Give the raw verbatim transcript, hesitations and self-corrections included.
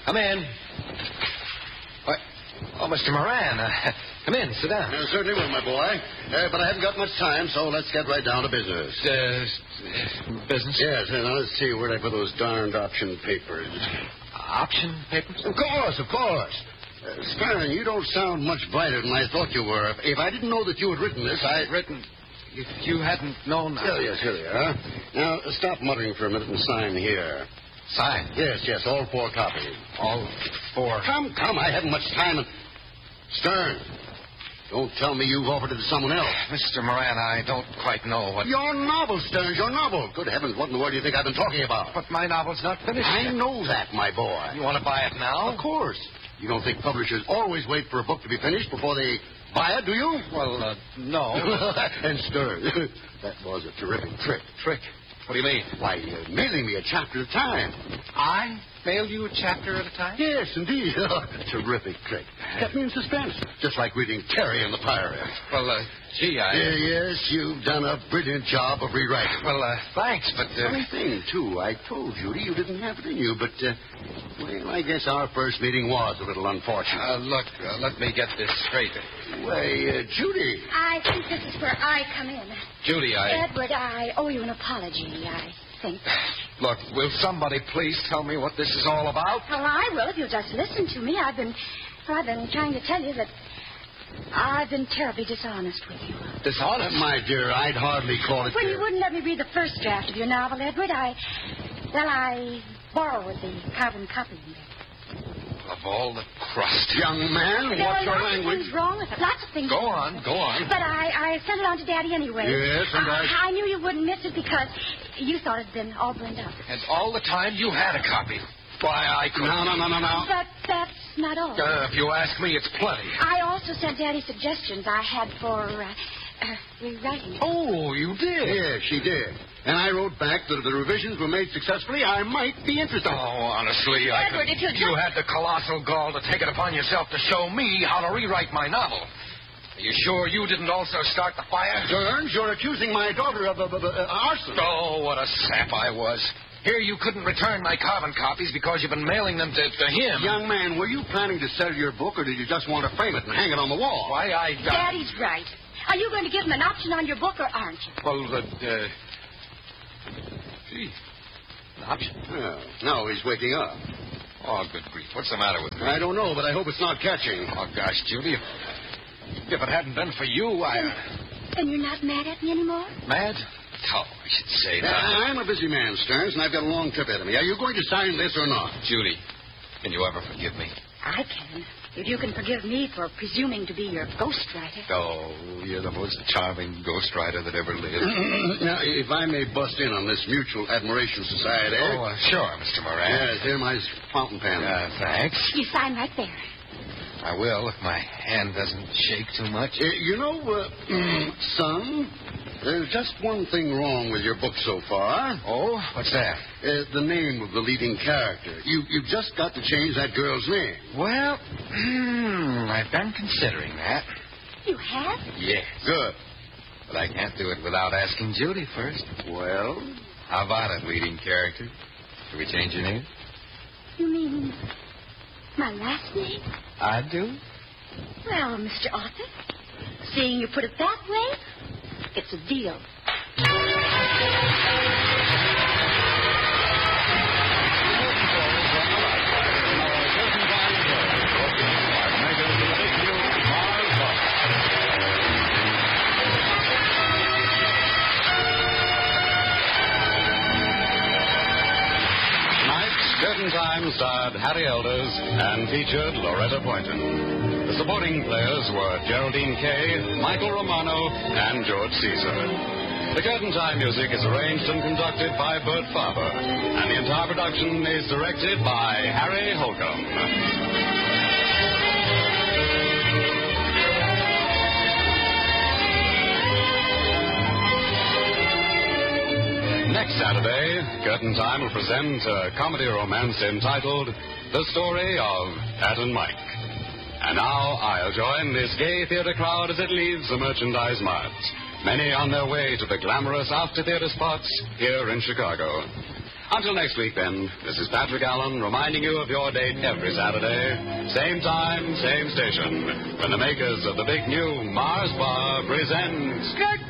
Come in. What? Oh, Mister Moran. Uh, come in. Sit down. Uh, certainly will, my boy. Uh, but I haven't got much time, so let's get right down to business. Uh, business? Yes, and now let's see where I put those darned option papers. Option papers? Of course, of course. Uh, Stern, you don't sound much brighter than I thought you were. If, if I didn't know that you had written this, I'd written... If you hadn't known... Here, yes, here they are. Now, stop muttering for a minute and sign here. Sign? Yes, yes, all four copies. All four? Come, come, I haven't much time. And... Stern, don't tell me you've offered it to someone else. Mister Moran, I don't quite know what... Your novel, Stearns, your novel. Good heavens, what in the world do you think I've been talking about? But my novel's not finished. I know that, my boy. You want to buy it now? Of course. You don't think publishers always wait for a book to be finished before they buy it, do you? Well, uh, no. And Stearns, that was a terrific trick. Trick? What do you mean? Why, uh, mailing me a chapter at a time. I mail you a chapter at a time? Yes, indeed. Terrific trick. Kept me in suspense. Just like reading Terry and the Pirates. Well, uh, gee, I... Uh, yes, you've done a brilliant job of rewriting. Well, uh, thanks, but... Uh... Funny thing, too. I told Judy you didn't have it in you, but, uh, well, I guess our first meeting was a little unfortunate. Uh, look, uh, let me get this straight. Why, uh, Judy. I think this is where I come in. Judy, I... Edward, I owe you an apology, I think. Look, will somebody please tell me what this is all about? Well, I will if you'll just listen to me. I've been, I've been trying to tell you that I've been terribly dishonest with you. Dishonest? My dear, I'd hardly call it... When you wouldn't let me read the first draft of your novel, Edward, I... Well, I borrowed the carbon copy. Of all the crust. Young man, there what's are your lots language? of things wrong with it. Lots of things. Go on, go on. But I, I sent it on to Daddy anyway. Yes, and I... I knew you wouldn't miss it because you thought it'd been all burned up. And all the time you had a copy. Why, I couldn't... No, no, no, no, no. But that's not all. Uh, if you ask me, it's plenty. I also sent Daddy suggestions I had for uh, uh, rewriting it. Oh, you did? Yes, she did. And I wrote back that if the revisions were made successfully, I might be interested. Oh, honestly, I Edward, could... if you You just... had the colossal gall to take it upon yourself to show me how to rewrite my novel. Are you sure you didn't also start the fire? Stearns, you're accusing my daughter of, of, of uh, arson. Oh, what a sap I was. Here you couldn't return my carbon copies because you've been mailing them to, to him. Young man, were you planning to sell your book, or did you just want to frame it and hang it on the wall? Why, I... I... Daddy's right. Are you going to give him an option on your book, or aren't you? Well, uh... uh gee, an option? Oh, now he's waking up. Oh, good grief. What's the matter with me? I don't know, but I hope it's not catching. Oh, gosh, Judy. If it hadn't been for you, I... And you're not mad at me anymore? Mad? Oh, I should say Uh, that. I'm a busy man, Stearns, and I've got a long trip ahead of me. Are you going to sign this or not? Judy, can you ever forgive me? I can. If you can forgive me for presuming to be your ghostwriter. Oh, you're the most charming ghostwriter that ever lived. Now, if I may bust in on this Mutual Admiration Society. Oh, uh, sure, Mister Moran. Yes, here, my fountain pen. Uh, thanks. You sign right there. I will, if my hand doesn't shake too much. Uh, you know, uh, son, there's just one thing wrong with your book so far. Oh? What's that? Uh, the name of the leading character. You, you've just got to change that girl's name. Well, hmm, I've been considering that. You have? Yes. Good. But I can't do it without asking Judy first. Well? How about it, leading character? Should we change your name? You mean my last name? I do. Well, Mister Arthur, seeing you put it that way, it's a deal. Curtain Time starred Harry Elders and featured Loretta Poynton. The supporting players were Geraldine Kay, Michael Romano, and George Caesar. The Curtain Time music is arranged and conducted by Bert Farber, and the entire production is directed by Harry Holcomb. Next Saturday, Curtain Time will present a comedy romance entitled The Story of Pat and Mike. And now I'll join this gay theater crowd as it leaves the Merchandise Mart, many on their way to the glamorous after-theater spots here in Chicago. Until next week, then, this is Patrick Allen reminding you of your date every Saturday, same time, same station, when the makers of the big new Mars Bar present...